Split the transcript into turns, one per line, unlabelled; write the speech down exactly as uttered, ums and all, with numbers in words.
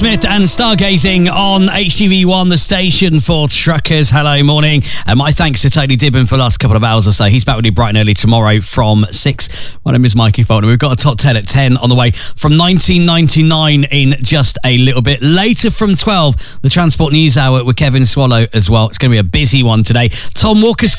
Smith and Stargazing on H T V one, the station for truckers. Hello, morning. And my thanks to Tony Dibben for the last couple of hours or so. He's back with you bright and early tomorrow from six. My name is Mikey Fulton. We've got a top ten at ten on the way from nineteen ninety-nine in just a little bit. Later from twelve, the Transport News Hour with Kevin Swallow as well. It's going to be a busy one today. Tom Walker's